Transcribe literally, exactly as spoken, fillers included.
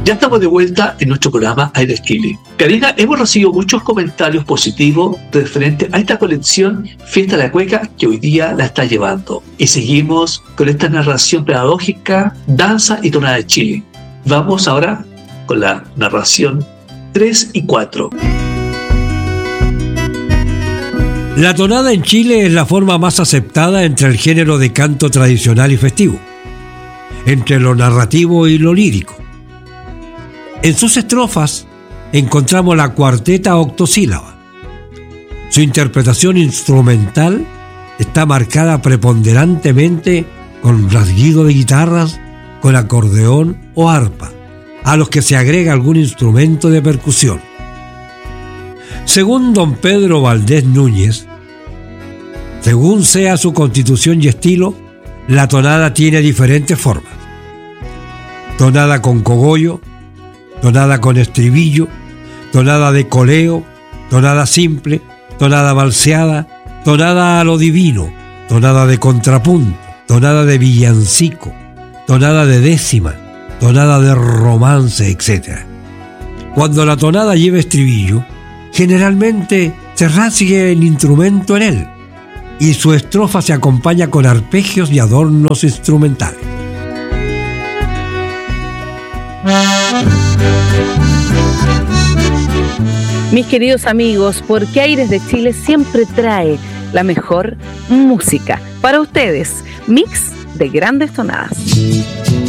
Ya estamos de vuelta en nuestro programa Aires Chile. Karina, hemos recibido muchos comentarios positivos referente a esta colección Fiesta de la Cueca que hoy día la está llevando. Y seguimos con esta narración pedagógica, danza y tonada de Chile. Vamos ahora con la narración tres y cuatro. La tonada en Chile es la forma más aceptada entre el género de canto tradicional y festivo, entre lo narrativo y lo lírico. En sus estrofas encontramos la cuarteta octosílaba. Su interpretación instrumental está marcada preponderantemente con rasguido de guitarras, con acordeón o arpa, a los que se agrega algún instrumento de percusión. Según don Pedro Valdés Núñez, según sea su constitución y estilo, la tonada tiene diferentes formas. Tonada con cogollo, tonada con estribillo, tonada de coleo, tonada simple, tonada valseada, tonada a lo divino, tonada de contrapunto, tonada de villancico, tonada de décima, tonada de romance, etcétera. Cuando la tonada lleva estribillo, generalmente se rasgue el instrumento en él y su estrofa se acompaña con arpegios y adornos instrumentales. Mis queridos amigos, porque Aires de Chile siempre trae la mejor música para ustedes. Mix de grandes tonadas.